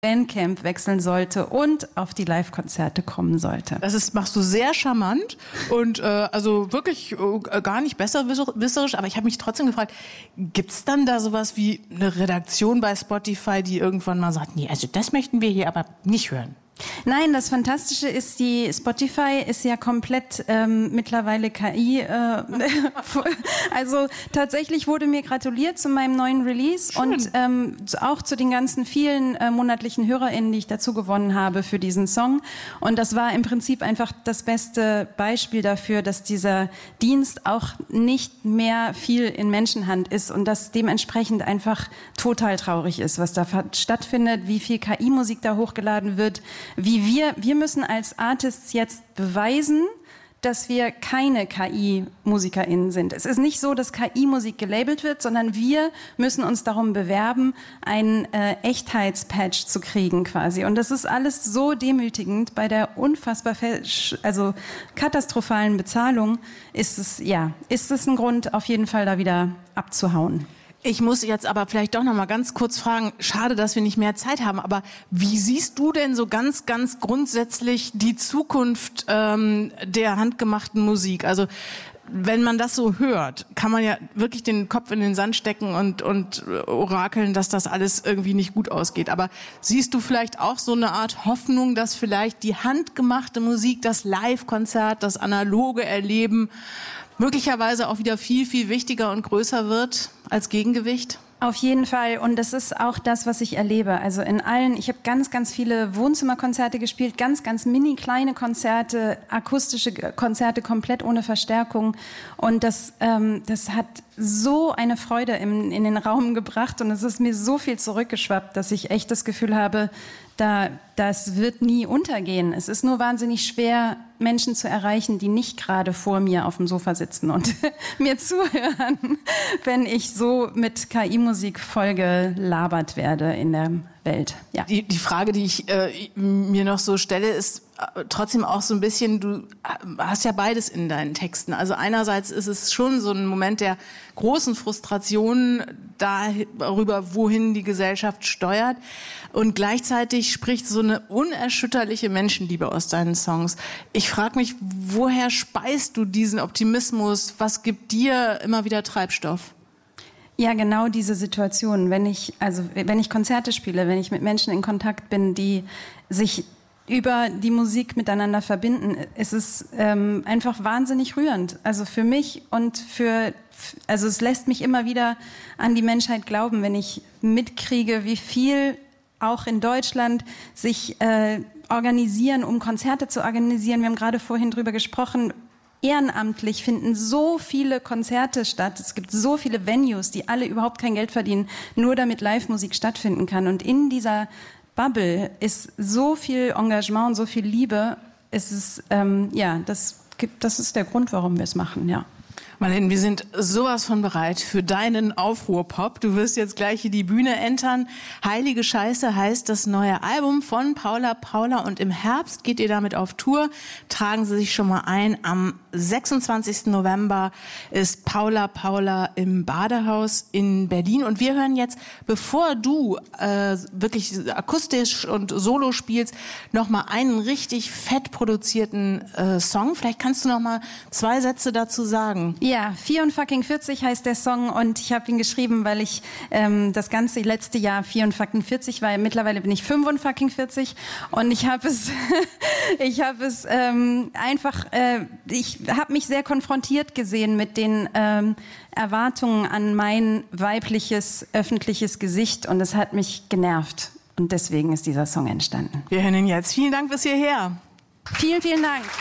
Bandcamp wechseln sollte und auf die Live-Konzerte kommen sollte. Machst du sehr charmant und also wirklich gar nicht besserwisserisch, aber ich habe mich trotzdem gefragt, gibt's dann da sowas wie eine Redaktion bei Spotify, die irgendwann mal sagt, nee, also das möchten wir hier aber nicht hören? Nein, das Fantastische ist, die Spotify ist ja komplett mittlerweile KI. Also tatsächlich wurde mir gratuliert zu meinem neuen Release. Schön. Und auch zu den ganzen vielen monatlichen HörerInnen, die ich dazu gewonnen habe für diesen Song. Und das war im Prinzip einfach das beste Beispiel dafür, dass dieser Dienst auch nicht mehr viel in Menschenhand ist und das dementsprechend einfach total traurig ist, was da stattfindet, wie viel KI-Musik da hochgeladen wird. Wie wir müssen als Artists jetzt beweisen, dass wir keine KI-MusikerInnen sind. Es ist nicht so, dass KI-Musik gelabelt wird, sondern wir müssen uns darum bewerben, einen Echtheitspatch zu kriegen quasi. Und das ist alles so demütigend. Bei der unfassbar katastrophalen Bezahlung ist es ein Grund, auf jeden Fall da wieder abzuhauen. Ich muss jetzt aber vielleicht doch noch mal ganz kurz fragen, schade, dass wir nicht mehr Zeit haben, aber wie siehst du denn so ganz, ganz grundsätzlich die Zukunft der handgemachten Musik? Also wenn man das so hört, kann man ja wirklich den Kopf in den Sand stecken und orakeln, dass das alles irgendwie nicht gut ausgeht. Aber siehst du vielleicht auch so eine Art Hoffnung, dass vielleicht die handgemachte Musik, das Live-Konzert, das analoge Erleben möglicherweise auch wieder viel, viel wichtiger und größer wird als Gegengewicht? Auf jeden Fall. Und das ist auch das, was ich erlebe. Also ich habe ganz, ganz viele Wohnzimmerkonzerte gespielt, ganz, ganz mini kleine Konzerte, akustische Konzerte komplett ohne Verstärkung. Und das hat so eine Freude in den Raum gebracht und es ist mir so viel zurückgeschwappt, dass ich echt das Gefühl habe, das wird nie untergehen. Es ist nur wahnsinnig schwer, Menschen zu erreichen, die nicht gerade vor mir auf dem Sofa sitzen und mir zuhören, wenn ich so mit KI-Musik vollgelabert werde in der Welt. Ja. Die Frage, die ich mir noch so stelle, ist trotzdem auch so ein bisschen, du hast ja beides in deinen Texten. Also einerseits ist es schon so ein Moment der großen Frustration darüber, wohin die Gesellschaft steuert. Und gleichzeitig spricht so eine unerschütterliche Menschenliebe aus deinen Songs. Ich frage mich, woher speist du diesen Optimismus? Was gibt dir immer wieder Treibstoff? Ja, genau diese Situation. Wenn ich Konzerte spiele, wenn ich mit Menschen in Kontakt bin, die sich über die Musik miteinander verbinden, ist es einfach wahnsinnig rührend. Also für mich und es lässt mich immer wieder an die Menschheit glauben, wenn ich mitkriege, wie viel auch in Deutschland sich organisieren, um Konzerte zu organisieren. Wir haben gerade vorhin drüber gesprochen. Ehrenamtlich finden so viele Konzerte statt. Es gibt so viele Venues, die alle überhaupt kein Geld verdienen, nur damit Live-Musik stattfinden kann. Und in dieser Bubble ist so viel Engagement und so viel Liebe. Es ist, das ist der Grund, warum wir es machen, ja. Marlene, wir sind sowas von bereit für deinen Aufruhrpop. Du wirst jetzt gleich hier die Bühne entern. Heilige Scheiße heißt das neue Album von Paula Paula und im Herbst geht ihr damit auf Tour. Tragen Sie sich schon mal ein. Am 26. November ist Paula Paula im Badehaus in Berlin und wir hören jetzt, bevor du wirklich akustisch und solo spielst, noch mal einen richtig fett produzierten Song. Vielleicht kannst du noch mal 2 Sätze dazu sagen. Ja, 44 heißt der Song und ich habe ihn geschrieben, weil ich das ganze letzte Jahr 44 war. Mittlerweile bin ich 45 und ich habe mich sehr konfrontiert gesehen mit den Erwartungen an mein weibliches öffentliches Gesicht und es hat mich genervt und deswegen ist dieser Song entstanden. Wir hören ihn jetzt. Vielen Dank bis hierher. Vielen, vielen Dank.